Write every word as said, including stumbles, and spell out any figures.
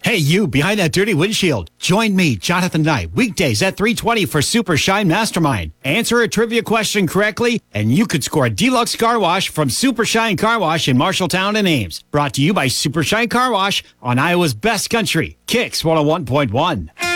Hey, you behind that dirty windshield. Join me, Jonathan and I, weekdays at three twenty for Super Shine Mastermind. Answer a trivia question correctly, and you could score a deluxe car wash from Super Shine Car Wash in Marshalltown and Ames. Brought to you by Super Shine Car Wash on Iowa's Best Country, Kicks one oh one point one.